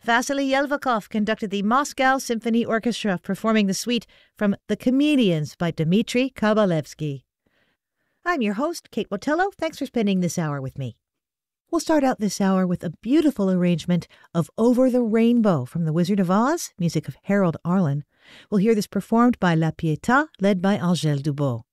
Vasily Yelvakov conducted the Moscow Symphony Orchestra, performing the suite from The Comedians by Dmitri Kabalevsky. I'm your host, Kate Botello. Thanks for spending this hour with me. We'll start out this hour with a beautiful arrangement of Over the Rainbow from The Wizard of Oz, music of Harold Arlen. We'll hear this performed by La Pietà, led by Angèle Dubos.